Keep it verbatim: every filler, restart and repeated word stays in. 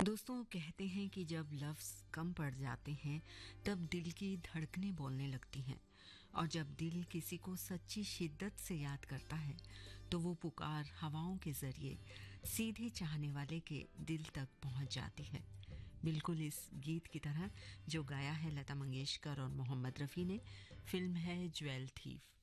दोस्तों कहते हैं कि जब लफ्ज़ कम पड़ जाते हैं तब दिल की धड़कनें बोलने लगती हैं और जब दिल किसी को सच्ची शिद्दत से याद करता है तो वो पुकार हवाओं के जरिए सीधे चाहने वाले के दिल तक पहुंच जाती है। बिल्कुल इस गीत की तरह जो गाया है लता मंगेशकर और मोहम्मद रफ़ी ने। फिल्म है ज्वेल थीफ।